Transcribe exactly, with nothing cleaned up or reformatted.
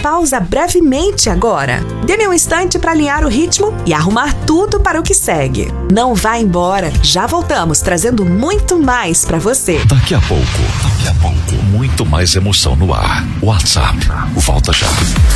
pausa brevemente agora. Dê-me um instante para alinhar o ritmo e arrumar tudo para o que segue. Não vá embora, já voltamos trazendo muito mais para você. Daqui a pouco, daqui a pouco, muito mais emoção no ar. WhatsApp, volta já.